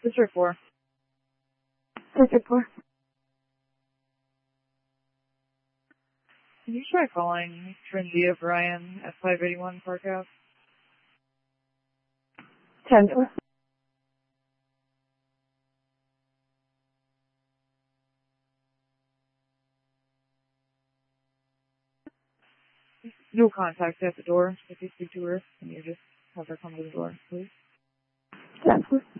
District 4. District 4. Can you try calling Trinity O'Brien at 581 Park Ave? 10-4. No contact at the door. If you speak to her, can you just have her come to the door, please? 10-4.